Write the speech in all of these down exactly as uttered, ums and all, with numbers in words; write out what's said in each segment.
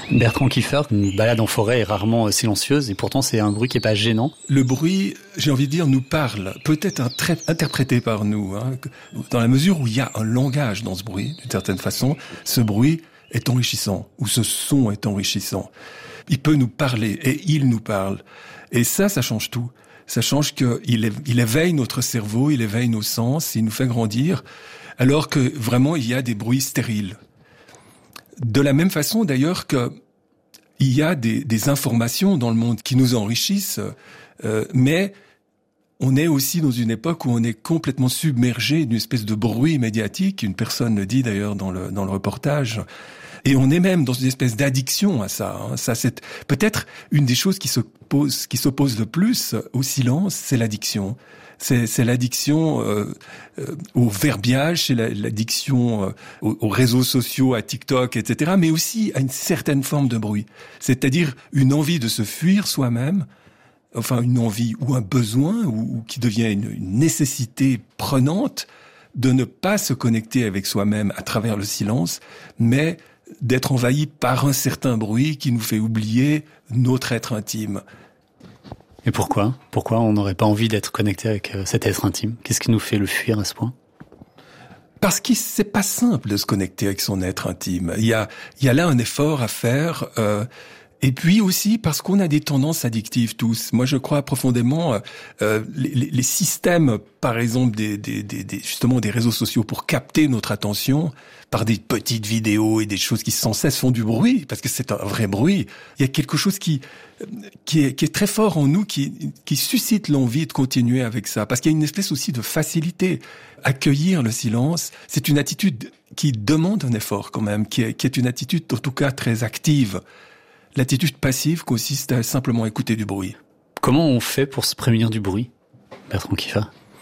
Bertrand Kieffer, une balade en forêt est rarement silencieuse et pourtant c'est un bruit qui est pas gênant. Le bruit, j'ai envie de dire, nous parle, peut-être un trait interprété par nous, hein, dans la mesure où il y a un langage dans ce bruit, d'une certaine façon. Ce bruit est enrichissant, ou ce son est enrichissant. Il peut nous parler, et il nous parle. Et ça, ça change tout. Ça change qu'il il éveille notre cerveau, il éveille nos sens, il nous fait grandir, alors que vraiment il y a des bruits stériles. De la même façon d'ailleurs que il y a des, des informations dans le monde qui nous enrichissent, euh, mais on est aussi dans une époque où on est complètement submergé d'une espèce de bruit médiatique, une personne le dit d'ailleurs dans le, dans le reportage, et on est même dans une espèce d'addiction à ça. Hein. Ça, c'est peut-être une des choses qui s'oppose, qui s'oppose le plus au silence, c'est l'addiction. C'est, c'est l'addiction euh, euh, au verbiage, c'est la, l'addiction euh, aux, aux réseaux sociaux, à TikTok, et cetera, mais aussi à une certaine forme de bruit. C'est-à-dire une envie de se fuir soi-même, enfin une envie ou un besoin, ou, ou qui devient une, une nécessité prenante de ne pas se connecter avec soi-même à travers le silence, mais d'être envahi par un certain bruit qui nous fait oublier notre être intime. Et pourquoi ? Pourquoi on n'aurait pas envie d'être connecté avec cet être intime ? Qu'est-ce qui nous fait le fuir à ce point ? Parce que c'est pas simple de se connecter avec son être intime. Il y a, il y a là un effort à faire. Euh, Et puis aussi parce qu'on a des tendances addictives tous. Moi, je crois profondément euh, les, les systèmes, par exemple, des, des, des, des, justement des réseaux sociaux pour capter notre attention par des petites vidéos et des choses qui sans cesse font du bruit, parce que c'est un vrai bruit. Il y a quelque chose qui qui est, qui est très fort en nous, qui, qui suscite l'envie de continuer avec ça, parce qu'il y a une espèce aussi de facilité. Accueillir le silence, c'est une attitude qui demande un effort quand même, qui est, qui est une attitude en tout cas très active. L'attitude passive consiste à simplement écouter du bruit. Comment on fait pour se prémunir du bruit, Bertrand Kieffer ?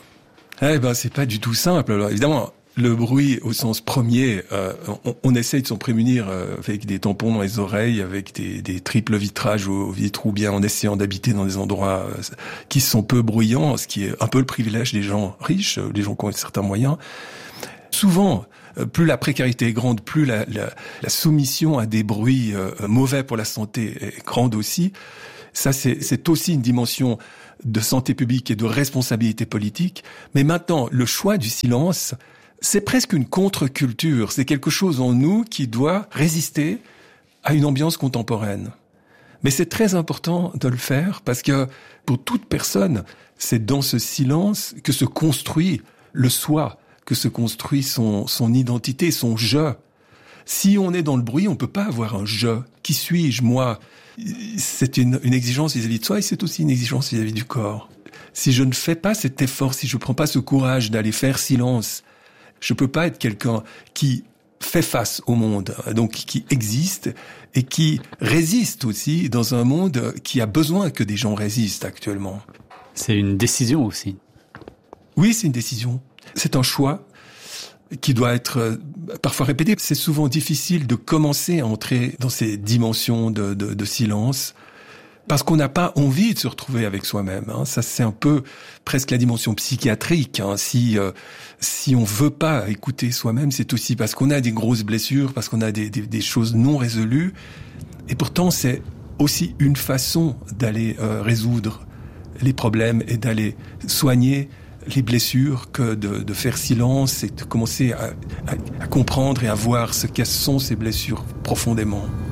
Eh ben, c'est pas du tout simple. Alors, évidemment, le bruit au sens premier, euh, on, on essaye de s'en prémunir euh, avec des tampons dans les oreilles, avec des, des triples vitrages aux vitres, ou bien en essayant d'habiter dans des endroits euh, qui sont peu bruyants, ce qui est un peu le privilège des gens riches, des gens qui ont certains moyens. Souvent, plus la précarité est grande, plus la, la, la soumission à des bruits euh, mauvais pour la santé est grande aussi. Ça, c'est, c'est aussi une dimension de santé publique et de responsabilité politique. Mais maintenant, le choix du silence, c'est presque une contre-culture. C'est quelque chose en nous qui doit résister à une ambiance contemporaine. Mais c'est très important de le faire parce que pour toute personne, c'est dans ce silence que se construit le soi, que se construit son, son identité, son je. Si on est dans le bruit, on peut pas avoir un je. Qui suis-je, moi ? C'est une, une exigence vis-à-vis de soi et c'est aussi une exigence vis-à-vis du corps. Si je ne fais pas cet effort, si je prends pas ce courage d'aller faire silence, je peux pas être quelqu'un qui fait face au monde, donc qui existe et qui résiste aussi dans un monde qui a besoin que des gens résistent actuellement. C'est une décision aussi. Oui, c'est une décision. C'est un choix qui doit être parfois répété. C'est souvent difficile de commencer à entrer dans ces dimensions de, de, de silence parce qu'on n'a pas envie de se retrouver avec soi-même. Hein. Ça, c'est un peu presque la dimension psychiatrique. Hein. Si euh, si on veut pas écouter soi-même, c'est aussi parce qu'on a des grosses blessures, parce qu'on a des, des, des choses non résolues. Et pourtant, c'est aussi une façon d'aller euh, résoudre les problèmes et d'aller soigner les blessures que de, de faire silence et de commencer à, à, à comprendre et à voir ce qu'elles sont ces blessures profondément.